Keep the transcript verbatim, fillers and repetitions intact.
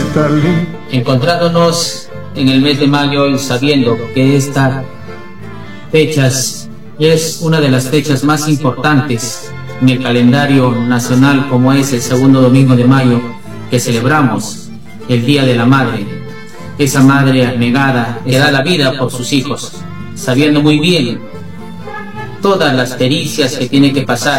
Encontrándonos en el mes de mayo y sabiendo que esta fecha es una de las fechas más importantes en el calendario nacional, como es el segundo domingo de mayo, que celebramos el Día de la Madre, esa madre abnegada que da la vida por sus hijos, sabiendo muy bien todas las pericias que tiene que pasar